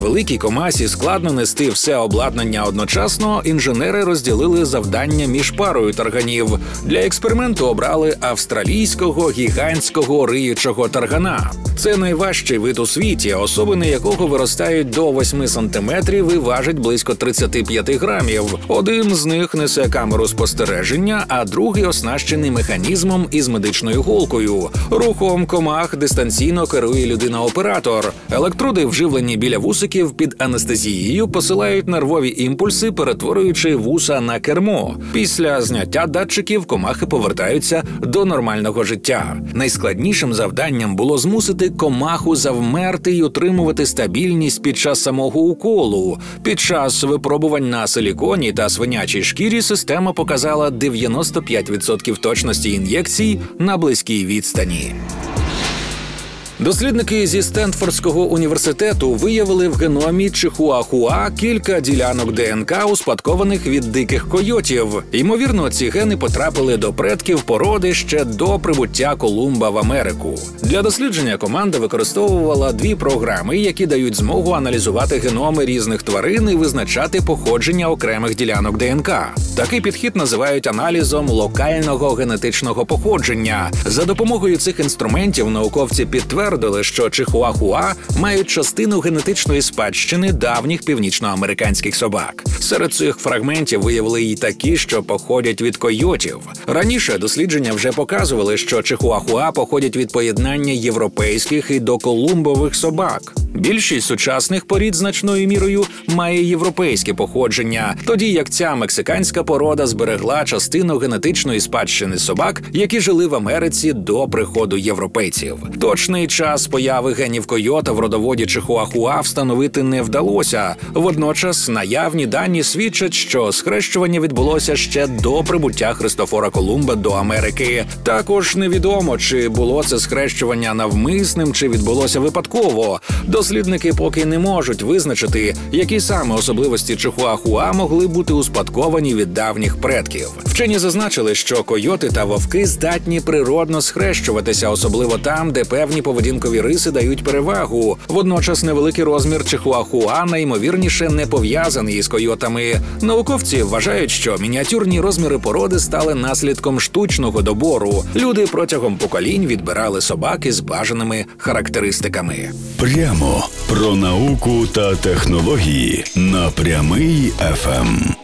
Великій комасі складно нести все обладнання одночасно, інженери розділили завдання між парою тарганів. Для експерименту обрали австралійського гігантського риючого таргана. Це найважчий вид у світі, особини якого виростають до 8 сантиметрів і важать близько 35 грамів. Один з них несе камеру спостереження, а другий оснащений механізмом із медичною голкою. Рухом комах дистанційно керує людина-оператор. Електроди, вживлені біля вусиків, під анестезією посилають нервові імпульси, перетворюючи вуса на кермо. Після зняття датчиків комахи повертаються до нормального життя. Найскладнішим завданням було змусити комаху завмерти й утримувати стабільність під час самого уколу. Під час випробувань на силіконі та свинячій шкірі система показала 95% точності ін'єкцій на близькій відстані. Дослідники зі Стенфордського університету виявили в геномі чихуахуа кілька ділянок ДНК, успадкованих від диких койотів. Ймовірно, ці гени потрапили до предків породи ще до прибуття Колумба в Америку. Для дослідження команда використовувала дві програми, які дають змогу аналізувати геноми різних тварин і визначати походження окремих ділянок ДНК. Такий підхід називають аналізом локального генетичного походження. За допомогою цих інструментів науковці підтвердили, що чихуахуа мають частину генетичної спадщини давніх північноамериканських собак. Серед цих фрагментів виявили й такі, що походять від койотів. Раніше дослідження вже показували, що чихуахуа походять від поєднання європейських і доколумбових собак. Більшість сучасних порід значною мірою має європейське походження, тоді як ця мексиканська порода зберегла частину генетичної спадщини собак, які жили в Америці до приходу європейців. Точний час появи генів койота в родоводі чихуахуа встановити не вдалося. Водночас наявні дані свідчать, що схрещування відбулося ще до прибуття Христофора Колумба до Америки. Також невідомо, чи було це схрещування навмисним, чи відбулося випадково. Дослідники поки не можуть визначити, які саме особливості чихуахуа могли бути успадковані від давніх предків. Вчені зазначили, що койоти та вовки здатні природно схрещуватися, особливо там, де певні поведінкові риси дають перевагу. Водночас невеликий розмір чихуахуа найімовірніше не пов'язаний із койотами. Науковці вважають, що мініатюрні розміри породи стали наслідком штучного добору. Люди протягом поколінь відбирали собак із бажаними характеристиками. Прямо про науку та технології на Прямий ФМ.